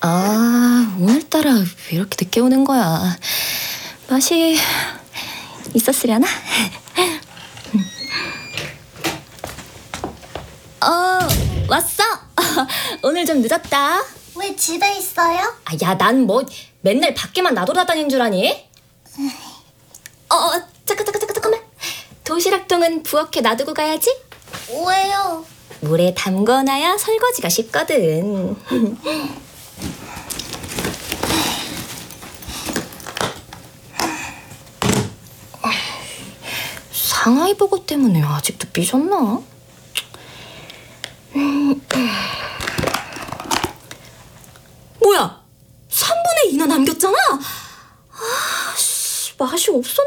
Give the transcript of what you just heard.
아, 오늘따라 왜 이렇게 늦게 오는 거야? 맛이 있었으려나? 왔어. 오늘 좀 늦었다. 왜 집에 있어요? 아, 야, 난 뭐 맨날 밖에만 나돌아다니는 줄 아니? 잠깐만. 도시락통은 부엌에 놔두고 가야지. 왜요? 물에 담궈놔야 설거지가 쉽거든. 상하이 버거 때문에 아직도 삐졌나? 뭐야? 3분의 2나 남겼잖아? 맛이 없어.